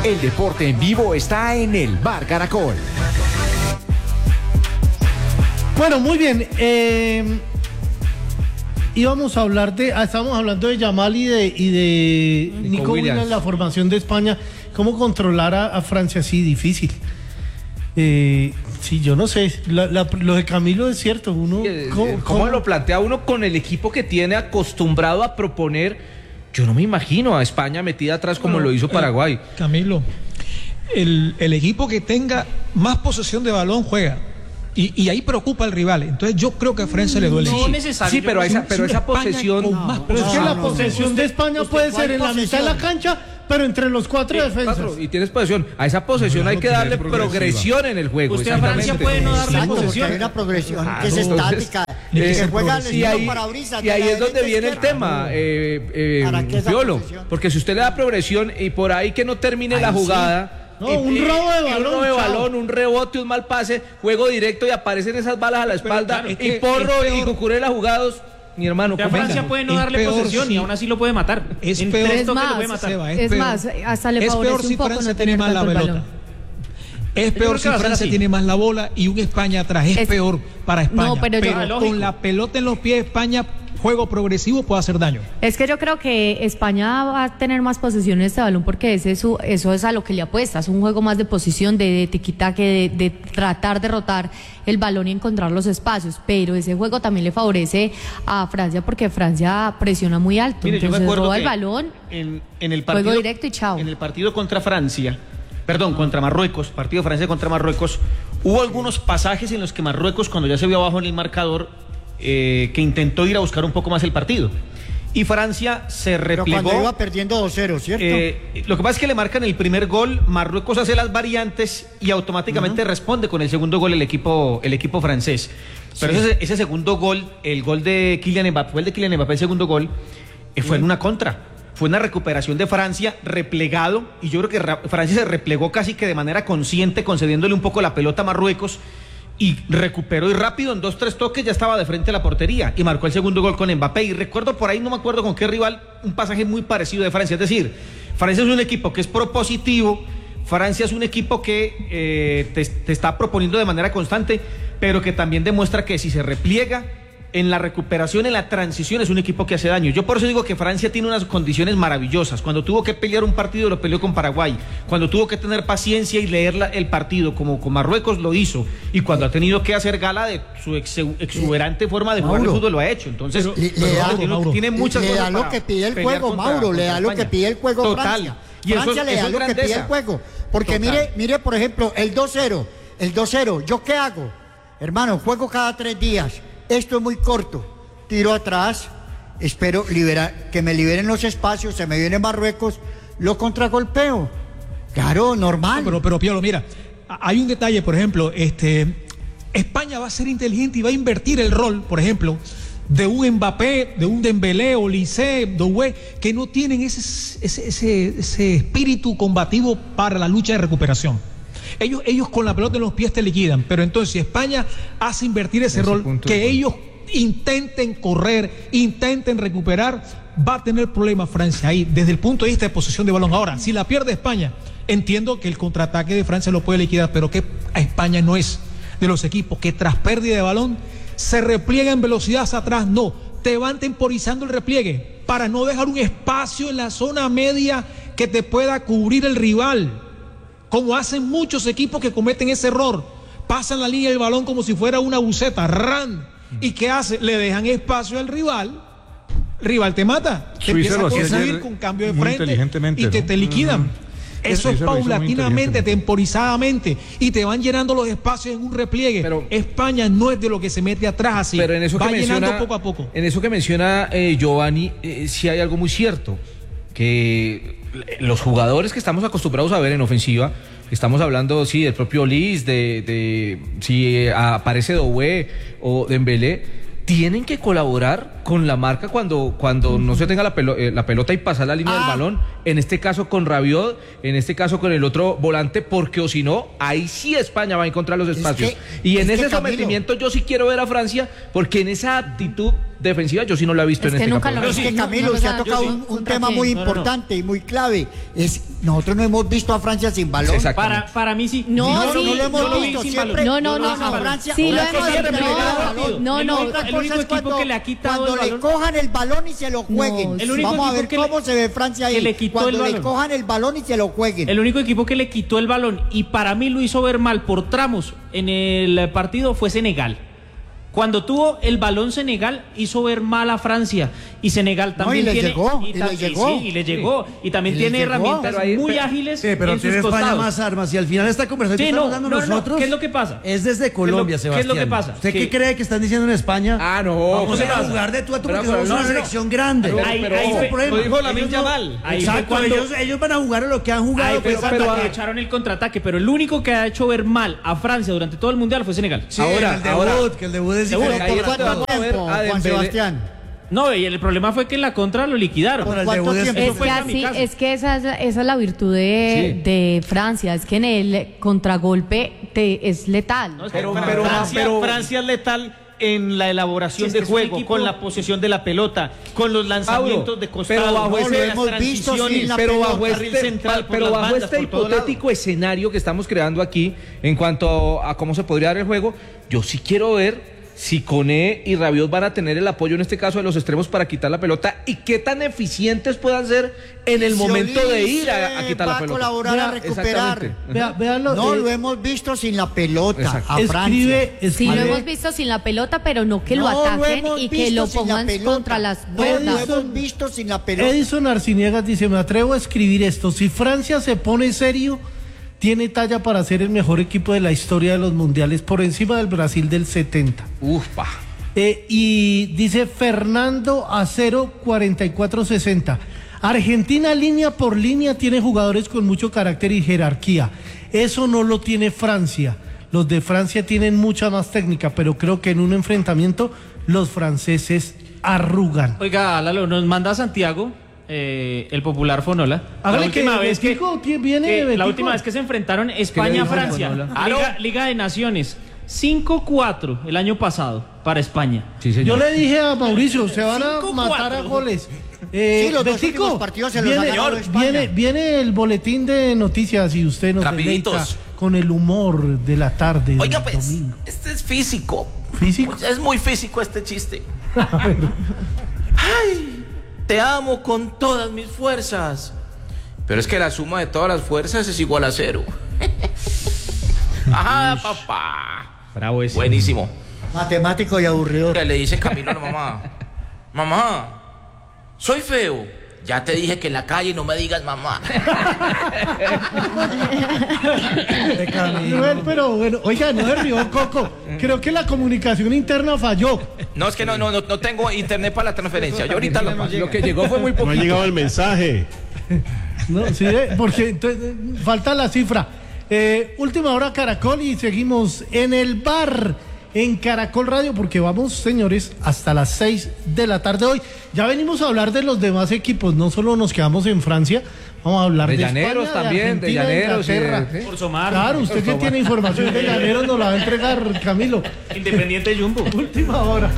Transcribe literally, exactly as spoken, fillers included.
El deporte en vivo está en el Bar Caracol. Bueno, muy bien. Eh, íbamos a hablar de, ah, estábamos hablando de Yamal y de, y de Nico, Nico Williams en la formación de España. ¿Cómo controlar a, a Francia así? Difícil. Eh, sí, yo no sé. La, la, lo de Camilo es cierto. Uno, ¿Cómo, ¿Cómo, ¿Cómo lo plantea uno con el equipo que tiene acostumbrado a proponer? Yo no me imagino a España metida atrás como no, lo hizo Paraguay. Eh, Camilo, el, el equipo que tenga más posesión de balón juega. Y, y ahí preocupa al rival. Entonces yo creo que a Francia le duele. No necesario. Sí, pero esa, pero esa posesión. No, más pero es que la posesión no, de España usted, puede ser en la mitad de la cancha, pero entre los cuatro sí, defensas. Cuatro, y tienes posesión. A esa posesión no, hay que darle progresión en el juego. Usted a Francia puede no darle Exacto, posesión. Hay una progresión ah, que es estática. Eh, que juega y ahí, parabrisas, y ahí es donde viene el tema, eh, eh, Piolo. Porque si usted le da progresión y por ahí que no termine ahí la jugada. Sí. No, y, un robo de balón. Un robo de balón, un rebote, un mal pase, juego directo y aparecen esas balas a la espalda. Claro, y Porro y Cucurella jugados. Mi hermano, a Francia venga, puede no darle peor, posesión sí. y aún así lo puede matar. Es en peor, tres más, lo puede matar. Seba, es, es más, hasta le favorece peor un si poco Francia no tiene más la pelota. Balón. Es peor si Francia tiene más la bola y un España atrás. Es, es peor para España. No, pero, pero yo, con la pelota en los pies, España, juego progresivo, puede hacer daño. Es que yo creo que España va a tener más posesión en este balón porque ese es su, eso es a lo que le apuesta. Es un juego más de posición, de, de tiquitaque, de, de tratar de rotar el balón y encontrar los espacios. Pero ese juego también le favorece a Francia porque Francia presiona muy alto. Mire, entonces yo me roba que el balón, en, en el partido, juego directo y chao. En el partido contra Francia, perdón, contra Marruecos, partido de Francia contra Marruecos, hubo algunos pasajes en los que Marruecos, cuando ya se vio abajo en el marcador, eh, que intentó ir a buscar un poco más el partido. Y Francia se replegó. Pero cuando iba perdiendo dos cero, ¿cierto? Eh, lo que pasa es que le marcan el primer gol, Marruecos hace las variantes y automáticamente uh-huh. responde con el segundo gol el equipo, el equipo francés. Pero sí. ese, ese segundo gol, el gol de Kylian Mbappé, fue el de Kylian Mbappé, el segundo gol, eh, fue uh-huh. en una contra. Fue una recuperación de Francia, replegado, y yo creo que Francia se replegó casi que de manera consciente, concediéndole un poco la pelota a Marruecos, y recuperó y rápido, en dos, tres toques ya estaba de frente a la portería, y marcó el segundo gol con Mbappé, y recuerdo por ahí, no me acuerdo con qué rival, un pasaje muy parecido de Francia, es decir, Francia es un equipo que es propositivo, Francia es un equipo que eh, te, te está proponiendo de manera constante, pero que también demuestra que si se repliega, en la recuperación, en la transición, es un equipo que hace daño. Yo por eso digo que Francia tiene unas condiciones maravillosas. Cuando tuvo que pelear un partido, lo peleó con Paraguay. Cuando tuvo que tener paciencia y leer la, el partido, como con Marruecos, lo hizo. Y cuando ha tenido que hacer gala de su ex, exuberante forma de jugar el fútbol, lo ha hecho. Entonces, le, le da, tiene, tiene muchas le cosas da lo que pide el juego, contra, Mauro. contra le da lo España. que pide el juego Total. Francia. Y eso, Francia le da eso lo que pide el juego. Porque Total. mire, mire, por ejemplo, el dos cero. El dos cero. ¿Yo qué hago? Hermano, juego cada tres días. Esto es muy corto. Tiro atrás, espero liberar, que me liberen los espacios, se me viene Marruecos, lo contragolpeo. Claro, normal. No, pero, pero Piolo, mira, hay un detalle, por ejemplo, este, España va a ser inteligente y va a invertir el rol, por ejemplo, de un Mbappé, de un Dembélé, Olise, Doué, que no tienen ese, ese, ese, ese espíritu combativo para la lucha de recuperación. Ellos, ellos con la pelota en los pies te liquidan, pero entonces si España hace invertir ese, ese rol, que ellos intenten correr, intenten recuperar, va a tener problemas Francia ahí, desde el punto de vista de posesión de balón. Ahora, si la pierde España, entiendo que el contraataque de Francia lo puede liquidar, pero que a España no es de los equipos que tras pérdida de balón se repliega en velocidad hacia atrás, no, te van temporizando el repliegue para no dejar un espacio en la zona media que te pueda cubrir el rival, como hacen muchos equipos que cometen ese error, pasan la línea del balón como si fuera una buceta, ran. ¿Y qué hace? Le dejan espacio al rival, el rival te mata, te Suiza empieza a construir con cambio de frente y te, ¿no? te liquidan. Uh-huh. Eso es Suiza paulatinamente, temporizadamente, y te van llenando los espacios en un repliegue. Pero España no es de lo que se mete atrás así, pero en eso va que llenando menciona, poco a poco. En eso que menciona eh, Giovanni, eh, sí hay algo muy cierto, que los jugadores que estamos acostumbrados a ver en ofensiva, estamos hablando, sí, del propio Liz, de, de si eh, aparece Doué o Dembélé, tienen que colaborar con la marca cuando, cuando no se tenga la, pelo, eh, la pelota y pasar la línea ah. del balón, en este caso con Rabiot, en este caso con el otro volante, porque o si no, ahí sí España va a encontrar los espacios. Es que, y en ese sometimiento yo sí quiero ver a Francia, porque en esa actitud defensiva yo sí no la he visto Es en que este nunca lo campeonato. Es que no, Camilo, no, usted no, ha tocado yo sí. un, un ¿Contra tema quién? muy No, no, no. importante y muy clave. Es, nosotros no hemos visto a Francia sin balón. Exactamente. Para, para mí sí. No, No, sí. no lo hemos yo lo vi visto sin siempre. balón. No, no, Yo lo no, vi sin a no. balón. Francia. Sí, lo Una hemos cosa es visto. regalar No, balón. no, El no. único- Otra el cosa único es equipo cuando, que le ha quitado cuando el le balón. cojan el balón y se lo jueguen. El único Vamos a equipo ver que le- cómo se ve Francia ahí. que le quitó cuando el le balón. cojan el balón y se lo jueguen. El único equipo que le quitó el balón y para mí lo hizo ver mal por tramos en el partido fue Senegal. Cuando tuvo el balón Senegal hizo ver mal a Francia y Senegal No, también y le tiene llegó, y tam- le sí, llegó. sí, y le llegó y también Y le tiene llegó. herramientas Pero ahí- muy pero- ágiles Sí, pero en tiene sus España costados. más armas y al final esta conversación Sí, que no, estamos dando no, no, nosotros ¿qué es lo que pasa? es desde Colombia, ¿Qué es lo- qué es lo Sebastián. que pasa? ¿Usted Que- qué cree que están diciendo en España? Ah, no. Vamos ¿qué a ir a pasa? jugar de tú a tú Pero, porque pero, somos no, una no. selección grande. Pero- Ahí- pero- ahí Ese fue- problema. Lo dijo Lamine Ellos no- Yamal. Ahí fue Exacto, cuando- ellos, ellos van a jugar a lo que han jugado. Ahí fue pues, cuando hasta aprovecharon el contraataque, pero el único que ha hecho ver mal a Francia durante todo el mundial fue Senegal. Sí, Ahora, el debut, ahora. que el debut es Debut, diferente. ahí ¿Por está cuánto todo. A ver, tiempo, a Juan Dembélé- Sebastián? No, y el problema fue que en la contra lo liquidaron. Por el ¿Cuánto debut es- tiempo? Es fue que el así, kamikaze. es que esa es, la- esa es la virtud de, Sí. de Francia, es que en el contragolpe te, es letal. No, es que Pero, para pero Francia- Francia, Francia es letal en la elaboración Sí, es que de es un juego, equipo- con la posesión de la pelota, con los lanzamientos Pablo, de costado, pero bajo no, ese- las lo hemos visto transiciones, sin la pero pelota, bajo carril este, central por pero las bajo bandas, este por todo lado. hipotético escenario que estamos creando aquí en cuanto a cómo se podría dar el juego, yo sí quiero ver si Koné y Rabiot van a tener el apoyo en este caso de los extremos para quitar la pelota y qué tan eficientes puedan ser en el Si momento de Olise ir a, a quitar va la a pelota. colaborar a Vea, recuperar. exactamente. Vea, véanlo, No eh, lo hemos visto sin la pelota Exacto. a Francia. escribe, Sí, escribe, lo hemos visto sin la pelota, pero no que lo No lo ataquen hemos y que visto lo sin la pongan pelota. contra las No lo cuerdas. hemos visto sin la pelota. Edison Arciniegas dice, me atrevo a escribir esto, si Francia se pone serio, tiene talla para ser el mejor equipo de la historia de los mundiales, por encima del Brasil del setenta. Uf, pa. Eh, y dice Fernando Acero cuarenta y cuatro sesenta. Argentina línea por línea tiene jugadores con mucho carácter y jerarquía. Eso no lo tiene Francia. Los de Francia tienen mucha más técnica, pero creo que en un enfrentamiento los franceses arrugan. Oiga, Lalo, nos manda Santiago, eh, el popular Fonola. Hágale la que última vez que, Betico tie- viene que- Betico. la última vez que se enfrentaron dijo España-Francia, Fonola? Liga, Liga de Naciones, cinco cuatro el año pasado para España. Sí, Yo señor. le dije a Mauricio, se van a cinco matar a cuatro. goles. Eh, Sí, los dos Betico, últimos partidos se los ha viene, ganado España. viene, viene el boletín de noticias y usted nos Rapiditos. deleita con el humor de la tarde Oiga, del pues, domingo. este es físico. ¿Físico? Pues es muy físico este chiste. Ay, te amo con todas mis fuerzas. Pero es que la suma de todas las fuerzas es igual a cero. Ajá, papá. Bravo ese. Buenísimo. Matemático y aburrido. Que le dice Camilo a la mamá: mamá, soy feo. Ya te dije que en la calle no me digas mamá. Noel, pero bueno, oiga, no se rió, Coco. Creo que la comunicación interna falló. No, es que no, no, no, no tengo internet para la transferencia. Yo ahorita lo paso. Lo que llegó fue muy No ha poquito. llegado el mensaje. No, sí, eh, porque entonces, eh, falta la cifra. Eh, última hora Caracol y seguimos en el bar en Caracol Radio porque vamos, señores, hasta las seis de la tarde hoy. Ya venimos a hablar de los demás equipos, no solo nos quedamos en Francia, vamos a hablar De de, llaneros España, también, de Argentina, llaneros y de- Inglaterra. ¿sí? Por Somar. Claro, usted que tiene información de llaneros nos la va a entregar, Camilo. Independiente Jumbo. Última hora.